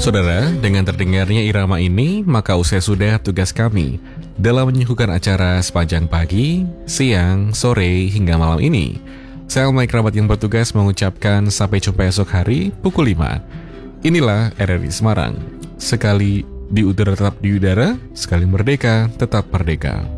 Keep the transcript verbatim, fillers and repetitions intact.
Saudara, dengan terdengarnya irama ini, maka usai sudah tugas kami dalam menyuguhkan acara sepanjang pagi, siang, sore, hingga malam ini. Saya Almai kerabat yang bertugas mengucapkan sampai jumpa esok hari pukul lima. Inilah R R I Semarang. Sekali di udara tetap di udara, sekali merdeka tetap merdeka.